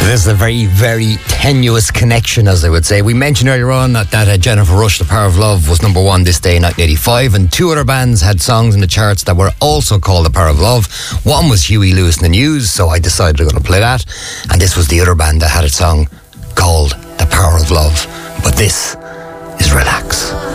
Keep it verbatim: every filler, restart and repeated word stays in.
There's a very, very tenuous connection, as I would say. We mentioned earlier on that, that uh, Jennifer Rush, The Power of Love, was number one this day in nineteen eighty-five, and two other bands had songs in the charts that were also called The Power of Love. One was Huey Lewis and the News, so I decided I'm going to play that, and this was the other band that had a song called The Power of Love. But this is Relax.